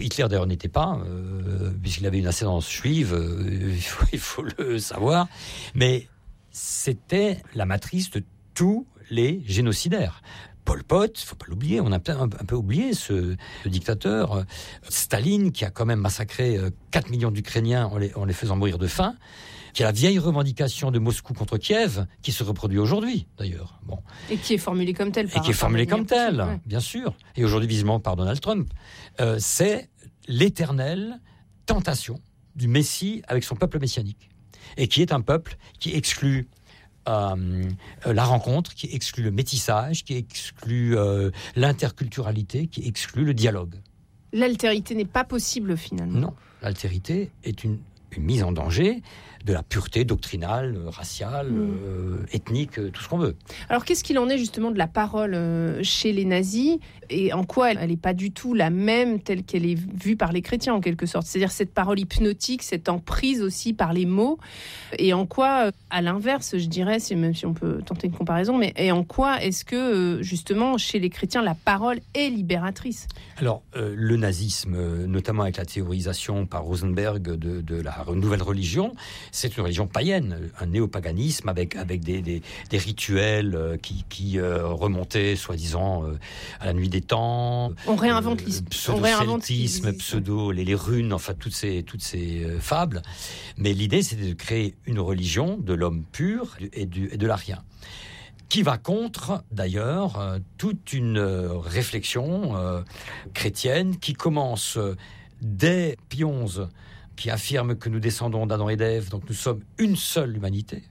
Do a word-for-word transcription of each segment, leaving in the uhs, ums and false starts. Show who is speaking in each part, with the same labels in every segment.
Speaker 1: Hitler d'ailleurs n'était pas, euh, puisqu'il avait une ascendance juive, euh, il, faut, il faut le savoir, mais c'était la matrice de tous les génocidaires. Pol Pot, il ne faut pas l'oublier, on a un, un peu oublié ce, ce dictateur. Staline, qui a quand même massacré quatre millions d'Ukrainiens en les, en les faisant mourir de faim, qui est la vieille revendication de Moscou contre Kiev, qui se reproduit aujourd'hui, d'ailleurs. Bon.
Speaker 2: Et qui est formulée comme telle.
Speaker 1: Et qui est formulée comme telle, ouais. Bien sûr. Et aujourd'hui, visiblement, par Donald Trump. Euh, c'est l'éternelle tentation du Messie avec son peuple messianique. Et qui est un peuple qui exclut euh, la rencontre, qui exclut le métissage, qui exclut euh, l'interculturalité, qui exclut le dialogue.
Speaker 2: L'altérité n'est pas possible, finalement.
Speaker 1: Non, l'altérité est une, une mise en danger de la pureté doctrinale, raciale, mmh. euh, ethnique, tout ce qu'on veut.
Speaker 2: Alors, qu'est-ce qu'il en est justement de la parole euh, chez les nazis, et en quoi elle n'est pas du tout la même telle qu'elle est vue par les chrétiens, en quelque sorte? C'est-à-dire cette parole hypnotique, cette emprise aussi par les mots, et en quoi, à l'inverse, je dirais, c'est, même si on peut tenter une comparaison, mais et en quoi est-ce que, justement, chez les chrétiens, la parole est libératrice?
Speaker 1: Alors, euh, le nazisme, notamment avec la théorisation par Rosenberg de, de la nouvelle religion, c'est une religion païenne, un néopaganisme avec, avec des, des, des rituels euh, qui, qui euh, remontaient, soi-disant, euh, à la nuit des temps.
Speaker 2: On réinvente euh, l'isme.
Speaker 1: Pseudo-celtisme, pseudo, les, les runes, enfin, toutes ces, toutes ces euh, fables. Mais l'idée, c'était de créer une religion de l'homme pur et, du, et de l'arien, qui va contre, d'ailleurs, euh, toute une euh, réflexion euh, chrétienne qui commence euh, dès Pie onze, qui affirme que nous descendons d'Adam et d'Ève, donc nous sommes une seule humanité.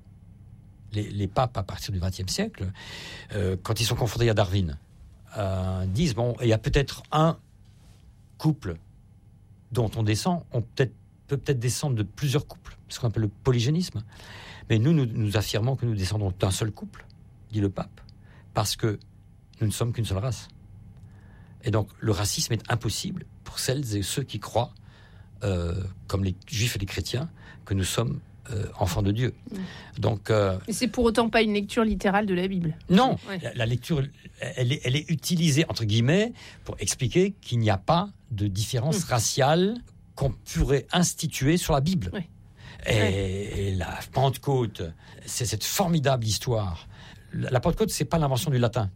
Speaker 1: Les, les papes, à partir du vingtième siècle, euh, quand ils sont confrontés à Darwin, euh, disent, bon, il y a peut-être un couple dont on descend, on peut-être, peut peut-être descendre de plusieurs couples, ce qu'on appelle le polygénisme. Mais nous, nous, nous affirmons que nous descendons d'un seul couple, dit le pape, parce que nous ne sommes qu'une seule race. Et donc, le racisme est impossible pour celles et ceux qui croient, euh, comme les juifs et les chrétiens, que nous sommes euh, enfants de Dieu. Mmh. Donc, euh,
Speaker 2: Mais c'est pour autant pas une lecture littérale de la Bible.
Speaker 1: Non,
Speaker 2: ouais.
Speaker 1: la, la lecture, elle est, elle est utilisée, entre guillemets, pour expliquer qu'il n'y a pas de différence mmh. raciale qu'on pourrait instituer sur la Bible. Ouais. Et, et la Pentecôte, c'est cette formidable histoire. La, la Pentecôte, c'est pas l'invention du latin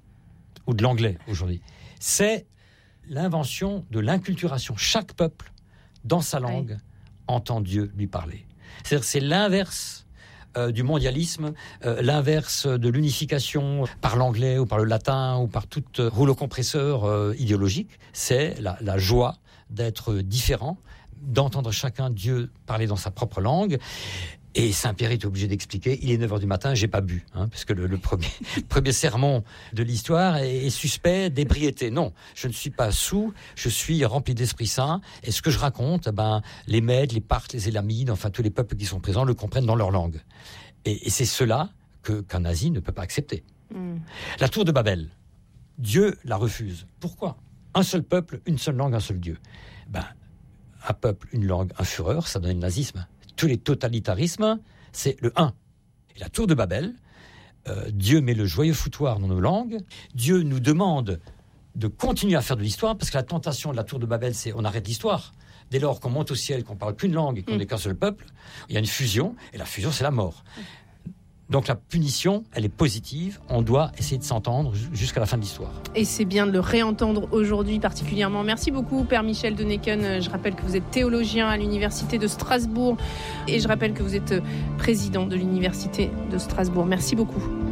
Speaker 1: ou de l'anglais aujourd'hui. C'est l'invention de l'inculturation. Chaque peuple, dans sa langue, oui. entend Dieu lui parler. C'est-à-dire, c'est l'inverse euh, du mondialisme, euh, l'inverse de l'unification par l'anglais ou par le latin ou par tout euh, rouleau compresseur euh, idéologique. C'est la, la joie d'être différent, d'entendre chacun Dieu parler dans sa propre langue. Et Saint-Pierre est obligé d'expliquer, il est neuf heures du matin, j'ai pas bu, hein, parce que le, le premier, premier sermon de l'histoire est, est suspect d'ébriété. Non, je ne suis pas saoul, je suis rempli d'Esprit Saint, et ce que je raconte, ben, les Mèdes, les Parthes, les Élamides, enfin tous les peuples qui sont présents le comprennent dans leur langue. Et, et c'est cela que, qu'un nazi ne peut pas accepter. Mm. La tour de Babel, Dieu la refuse. Pourquoi ? Un seul peuple, une seule langue, un seul Dieu. Ben, un peuple, une langue, un fureur, ça donne le nazisme. Tous les totalitarismes, c'est le un. Et la tour de Babel, euh, Dieu met le joyeux foutoir dans nos langues. Dieu nous demande de continuer à faire de l'histoire, parce que la tentation de la tour de Babel, c'est on arrête l'histoire. Dès lors qu'on monte au ciel, qu'on ne parle qu'une langue et qu'on n'est mmh. qu'un seul peuple, il y a une fusion, et la fusion, c'est la mort. Donc la punition, elle est positive. On doit essayer de s'entendre jusqu'à la fin de l'histoire.
Speaker 2: Et c'est bien de le réentendre aujourd'hui particulièrement. Merci beaucoup, Père Michel Donneken. Je rappelle que vous êtes théologien à l'Université de Strasbourg. Et je rappelle que vous êtes président de l'Université de Strasbourg. Merci beaucoup.